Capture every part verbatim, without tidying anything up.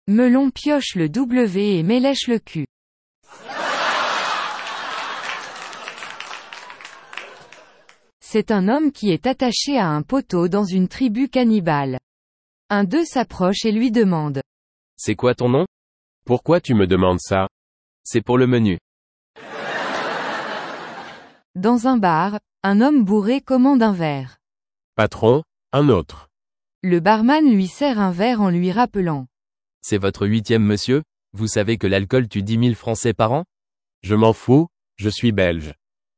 Melon pioche le W et m'élèche le cul. C'est un homme qui est attaché à un poteau dans une tribu cannibale. Un d'eux s'approche et lui demande. C'est quoi ton nom? Pourquoi tu me demandes ça? C'est pour le menu. Dans un bar, un homme bourré commande un verre. Patron, un autre. Le barman lui sert un verre en lui rappelant. C'est votre huitième monsieur? Vous savez que l'alcool tue dix mille Français par an? Je m'en fous, je suis belge.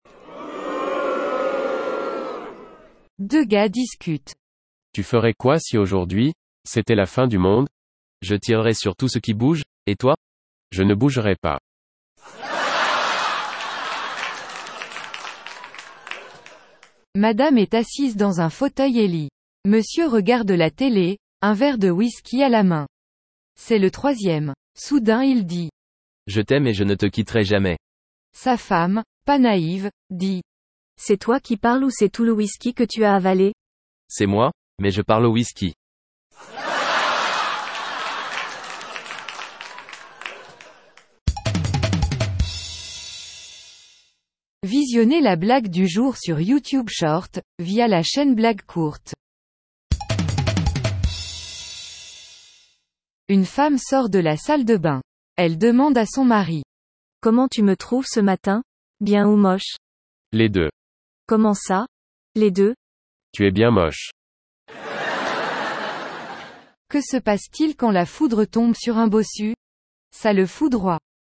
Deux gars discutent. Tu ferais quoi si aujourd'hui, c'était la fin du monde? Je tirerais sur tout ce qui bouge, et toi? Je ne bougerai pas. Madame est assise dans un fauteuil et lit. Monsieur regarde la télé, un verre de whisky à la main. C'est le troisième. Soudain il dit. Je t'aime et je ne te quitterai jamais. Sa femme, pas naïve, dit. C'est toi qui parles ou c'est tout le whisky que tu as avalé? C'est moi, mais je parle au whisky. Visionnez la blague du jour sur YouTube Short, via la chaîne Blague Courte. Une femme sort de la salle de bain. Elle demande à son mari. Comment tu me trouves ce matin? Bien ou moche? Les deux. Comment ça? Les deux? Tu es bien moche. Que se passe-t-il quand la foudre tombe sur un bossu? Ça le foudroie.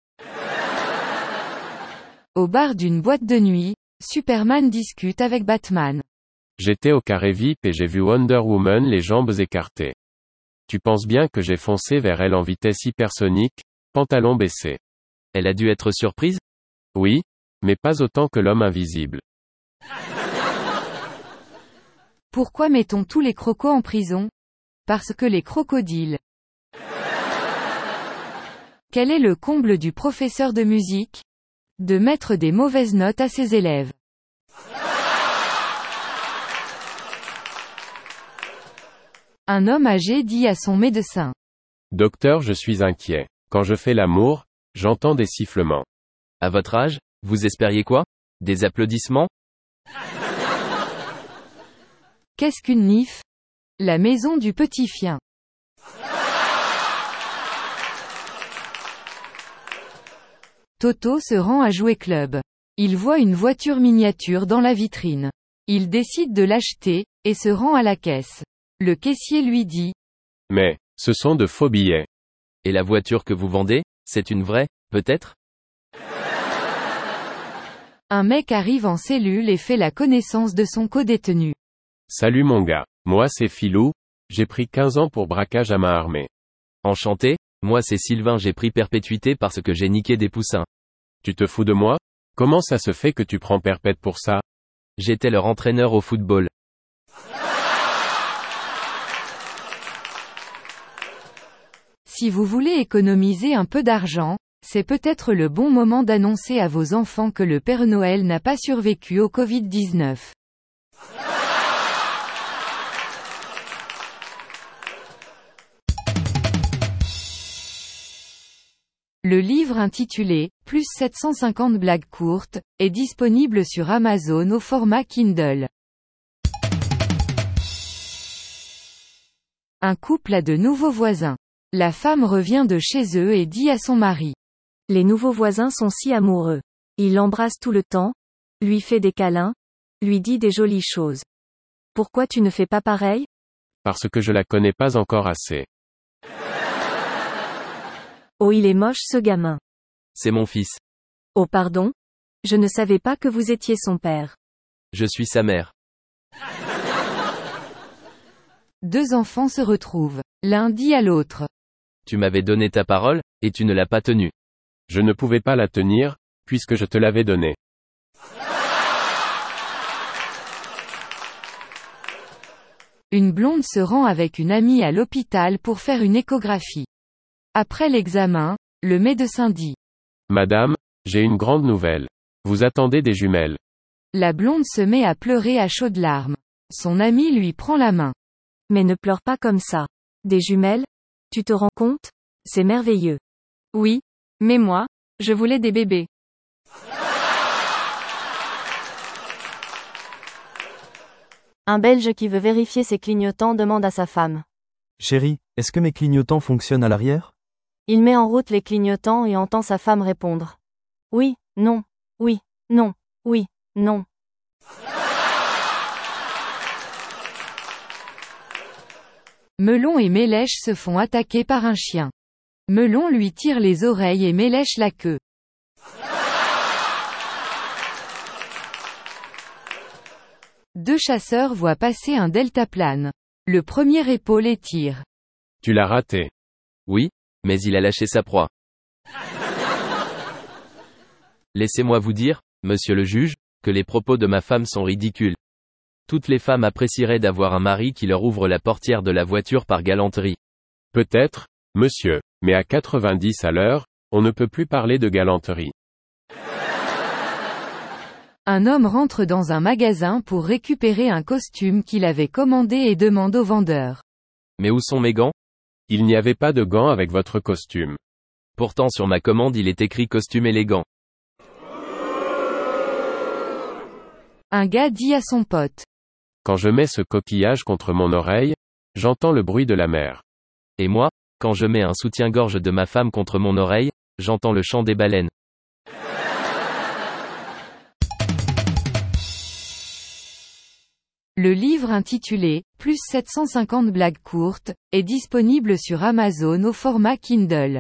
Au bar d'une boîte de nuit, Superman discute avec Batman. J'étais au carré V I P et j'ai vu Wonder Woman les jambes écartées. Tu penses bien que j'ai foncé vers elle en vitesse hypersonique, pantalon baissé. Elle a dû être surprise? Oui, mais pas autant que l'homme invisible. Pourquoi mettons tous les crocos en prison? Parce que les crocodiles. Quel est le comble du professeur de musique? De mettre des mauvaises notes à ses élèves. Un homme âgé dit à son médecin. Docteur, je suis inquiet. Quand je fais l'amour, j'entends des sifflements. À votre âge, vous espériez quoi? Des applaudissements? Qu'est-ce qu'une N I F? La maison du petit chien. Toto se rend à Jouet Club. Il voit une voiture miniature dans la vitrine. Il décide de l'acheter, et se rend à la caisse. Le caissier lui dit. Mais, ce sont de faux billets. Et la voiture que vous vendez, c'est une vraie, peut-être? Un mec arrive en cellule et fait la connaissance de son codétenu. Salut mon gars, moi c'est Philou, j'ai pris quinze ans pour braquage à main armée. Enchanté, moi c'est Sylvain, j'ai pris perpétuité parce que j'ai niqué des poussins. Tu te fous de moi? Comment ça se fait que tu prends perpète pour ça? J'étais leur entraîneur au football. Si vous voulez économiser un peu d'argent, c'est peut-être le bon moment d'annoncer à vos enfants que le Père Noël n'a pas survécu au covid dix-neuf. Le livre intitulé « Plus sept cent cinquante blagues courtes » est disponible sur Amazon au format Kindle. Un couple a de nouveaux voisins. La femme revient de chez eux et dit à son mari. Les nouveaux voisins sont si amoureux. Il l'embrasse tout le temps, lui fait des câlins, lui dit des jolies choses. Pourquoi tu ne fais pas pareil? Parce que je la connais pas encore assez. Oh, il est moche ce gamin. C'est mon fils. Oh pardon? Je ne savais pas que vous étiez son père. Je suis sa mère. Deux enfants se retrouvent. L'un dit à l'autre. Tu m'avais donné ta parole, et tu ne l'as pas tenue. Je ne pouvais pas la tenir, puisque je te l'avais donnée. Une blonde se rend avec une amie à l'hôpital pour faire une échographie. Après l'examen, le médecin dit. Madame, j'ai une grande nouvelle. Vous attendez des jumelles. La blonde se met à pleurer à chaudes larmes. Son ami lui prend la main. Mais ne pleure pas comme ça. Des jumelles? Tu te rends compte? C'est merveilleux. Oui, mais moi, je voulais des bébés. Un Belge qui veut vérifier ses clignotants demande à sa femme. Chérie, est-ce que mes clignotants fonctionnent à l'arrière? Il met en route les clignotants et entend sa femme répondre. Oui, non, oui, non, oui, non. Melon et Mélèche se font attaquer par un chien. Melon lui tire les oreilles et Mélèche la queue. Deux chasseurs voient passer un deltaplane. Le premier épaule et tire. Tu l'as raté. Oui, mais il a lâché sa proie. Laissez-moi vous dire, monsieur le juge, que les propos de ma femme sont ridicules. Toutes les femmes apprécieraient d'avoir un mari qui leur ouvre la portière de la voiture par galanterie. Peut-être, monsieur, mais à quatre-vingt-dix à l'heure, on ne peut plus parler de galanterie. Un homme rentre dans un magasin pour récupérer un costume qu'il avait commandé et demande au vendeur. Mais où sont mes gants? Il n'y avait pas de gants avec votre costume. Pourtant sur ma commande il est écrit costume élégant. Un gars dit à son pote. Quand je mets ce coquillage contre mon oreille, j'entends le bruit de la mer. Et moi, quand je mets un soutien-gorge de ma femme contre mon oreille, j'entends le chant des baleines. Le livre intitulé « Plus sept cent cinquante blagues courtes » est disponible sur Amazon au format Kindle.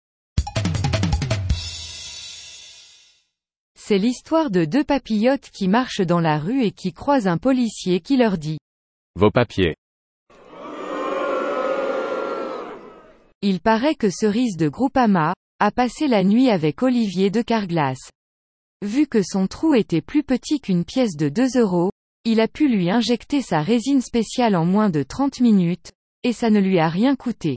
C'est l'histoire de deux papillotes qui marchent dans la rue et qui croisent un policier qui leur dit « Vos papiers. » Il paraît que Cerise de Groupama a passé la nuit avec Olivier de Carglass. Vu que son trou était plus petit qu'une pièce de deux euros, il a pu lui injecter sa résine spéciale en moins de trente minutes, et ça ne lui a rien coûté.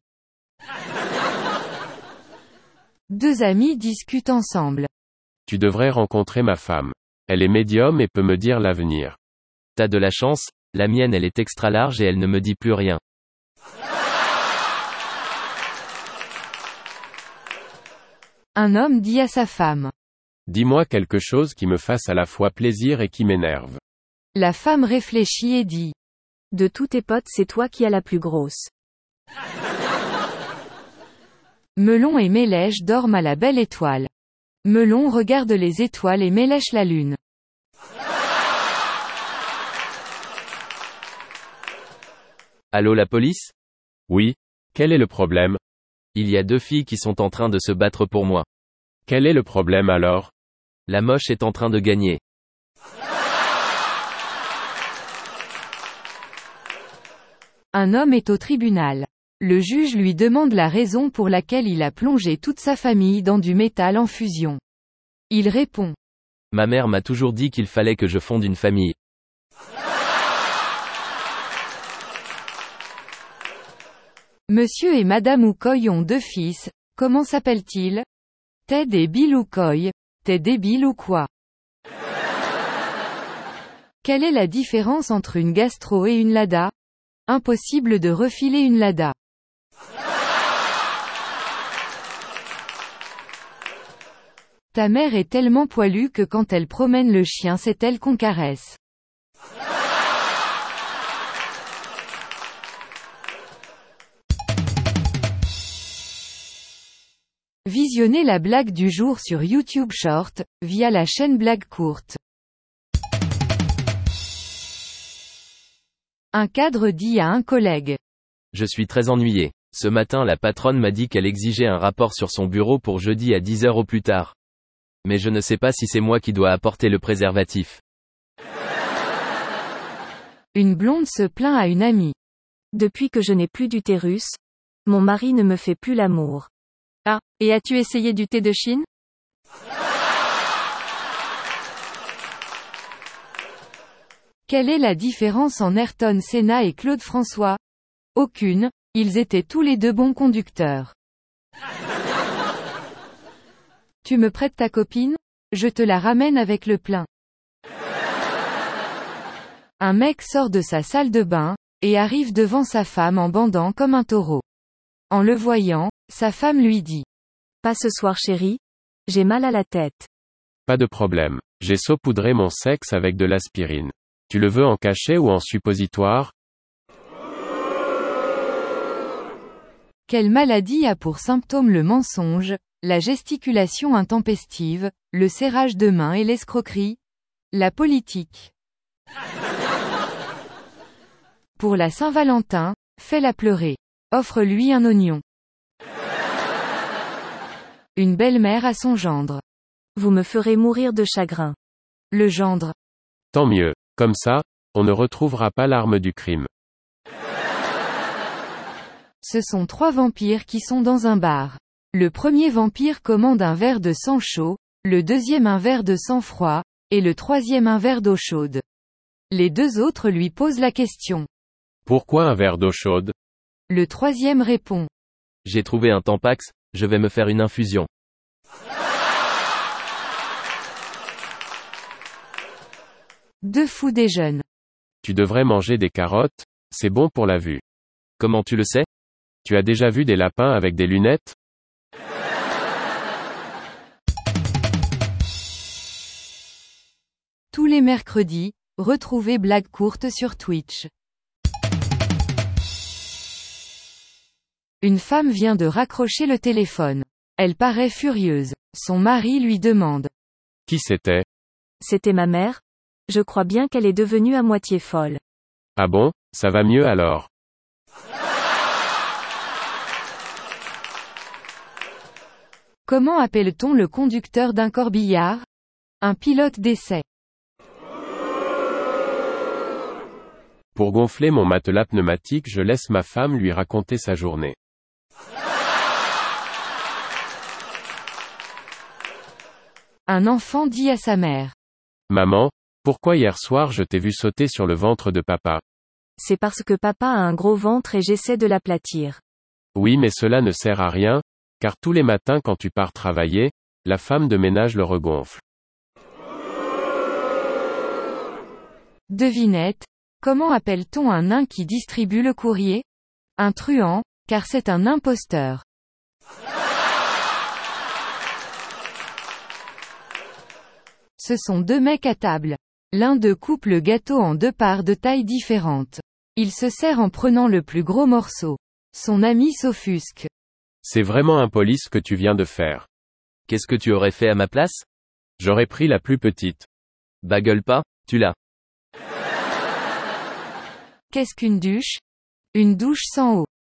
Deux amis discutent ensemble. Tu devrais rencontrer ma femme. Elle est médium et peut me dire l'avenir. T'as de la chance, la mienne elle est extra large et elle ne me dit plus rien. Un homme dit à sa femme. Dis-moi quelque chose qui me fasse à la fois plaisir et qui m'énerve. La femme réfléchit et dit. De tous tes potes c'est toi qui as la plus grosse. Melon et Mélèche dorment à la belle étoile. Melon regarde les étoiles et Mélèche la lune. Allô la police? Oui. Quel est le problème? Il y a deux filles qui sont en train de se battre pour moi. Quel est le problème alors? La moche est en train de gagner. Un homme est au tribunal. Le juge lui demande la raison pour laquelle il a plongé toute sa famille dans du métal en fusion. Il répond. Ma mère m'a toujours dit qu'il fallait que je fonde une famille. Monsieur et Madame Oukoy ont deux fils, comment s'appellent-ils? Ted et Bill Oukoy. T'es débile ou quoi? Quelle est la différence entre une gastro et une Lada? Impossible de refiler une Lada. Ta mère est tellement poilue que quand elle promène le chien c'est elle qu'on caresse. Visionnez la blague du jour sur YouTube Short, via la chaîne Blague Courte. Un cadre dit à un collègue. Je suis très ennuyé. Ce matin la patronne m'a dit qu'elle exigeait un rapport sur son bureau pour jeudi à dix heures au plus tard. Mais je ne sais pas si c'est moi qui dois apporter le préservatif. Une blonde se plaint à une amie. Depuis que je n'ai plus d'utérus, mon mari ne me fait plus l'amour. Ah, et as-tu essayé du thé de Chine? Quelle est la différence en Ayrton Senna et Claude François? Aucune, ils étaient tous les deux bons conducteurs. Tu me prêtes ta copine? Je te la ramène avec le plein. Un mec sort de sa salle de bain, et arrive devant sa femme en bandant comme un taureau. En le voyant, Sa femme lui dit. Pas ce soir chérie. J'ai mal à la tête. Pas de problème. J'ai saupoudré mon sexe avec de l'aspirine. Tu le veux en cachet ou en suppositoire? Quelle maladie a pour symptôme le mensonge, la gesticulation intempestive, le serrage de main et l'escroquerie? La politique. Pour la Saint-Valentin, fais-la pleurer. Offre-lui un oignon. Une belle-mère à son gendre. Vous me ferez mourir de chagrin. Le gendre. Tant mieux. Comme ça, on ne retrouvera pas l'arme du crime. Ce sont trois vampires qui sont dans un bar. Le premier vampire commande un verre de sang chaud, le deuxième un verre de sang froid, et le troisième un verre d'eau chaude. Les deux autres lui posent la question. Pourquoi un verre d'eau chaude? Le troisième répond. J'ai trouvé un Tampax, je vais me faire une infusion. Deux fous déjeunent. Tu devrais manger des carottes, c'est bon pour la vue. Comment tu le sais? Tu as déjà vu des lapins avec des lunettes? Tous les mercredis, retrouvez Blague courte sur Twitch. Une femme vient de raccrocher le téléphone. Elle paraît furieuse. Son mari lui demande. Qui c'était? C'était ma mère. Je crois bien qu'elle est devenue à moitié folle. Ah bon, ça va mieux alors. Comment appelle-t-on le conducteur d'un corbillard? Un pilote d'essai. Pour gonfler mon matelas pneumatique, je laisse ma femme lui raconter sa journée. Un enfant dit à sa mère. Maman, pourquoi hier soir je t'ai vu sauter sur le ventre de papa? C'est parce que papa a un gros ventre et j'essaie de l'aplatir. Oui, mais cela ne sert à rien, car tous les matins quand tu pars travailler, la femme de ménage le regonfle. Devinette. Comment appelle-t-on un nain qui distribue le courrier? Un truand, car c'est un imposteur. Ce sont deux mecs à table. L'un d'eux coupe le gâteau en deux parts de taille différentes. Il se sert en prenant le plus gros morceau. Son ami s'offusque. C'est vraiment impoli ce que tu viens de faire. Qu'est-ce que tu aurais fait à ma place? J'aurais pris la plus petite. Bah gueule pas, tu l'as. Qu'est-ce qu'une douche? Une douche sans eau.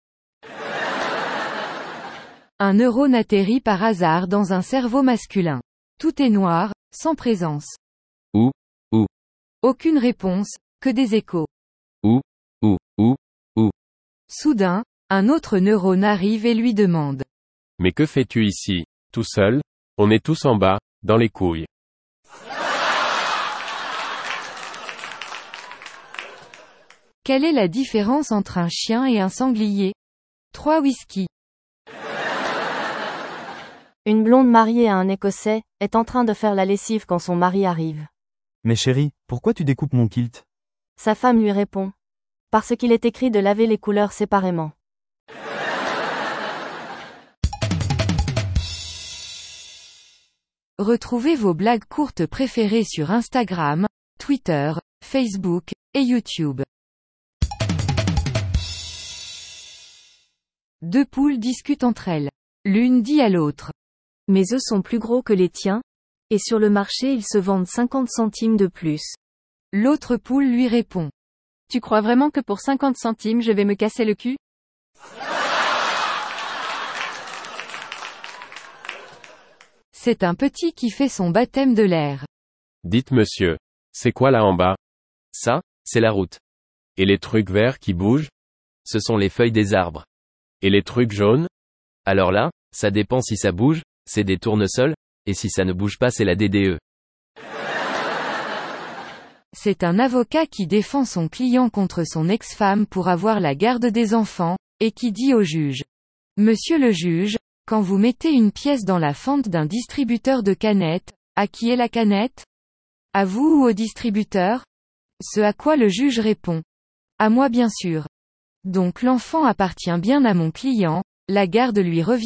Un neurone atterrit par hasard dans un cerveau masculin. Tout est noir, sans présence. Où? Où? Aucune réponse, que des échos. Où? Où? Où? Où? Soudain, un autre neurone arrive et lui demande. Mais que fais-tu ici, tout seul? On est tous en bas, dans les couilles. Quelle est la différence entre un chien et un sanglier? Trois whisky. Une blonde mariée à un Écossais, est en train de faire la lessive quand son mari arrive. Mais chérie, pourquoi tu découpes mon kilt? Sa femme lui répond. Parce qu'il est écrit de laver les couleurs séparément. Retrouvez vos blagues courtes préférées sur Instagram, Twitter, Facebook, et YouTube. Deux poules discutent entre elles. L'une dit à l'autre. Mes œufs sont plus gros que les tiens, et sur le marché ils se vendent cinquante centimes de plus. L'autre poule lui répond. Tu crois vraiment que pour cinquante centimes je vais me casser le cul? C'est un petit qui fait son baptême de l'air. Dites monsieur. C'est quoi là en bas? Ça, c'est la route. Et les trucs verts qui bougent? Ce sont les feuilles des arbres. Et les trucs jaunes? Alors là, ça dépend si ça bouge, c'est des tournesols, et si ça ne bouge pas c'est la D D E. C'est un avocat qui défend son client contre son ex-femme pour avoir la garde des enfants, et qui dit au juge. Monsieur le juge, quand vous mettez une pièce dans la fente d'un distributeur de canettes, à qui est la canette? À vous ou au distributeur? Ce à quoi le juge répond. À moi bien sûr. Donc l'enfant appartient bien à mon client, la garde lui revient.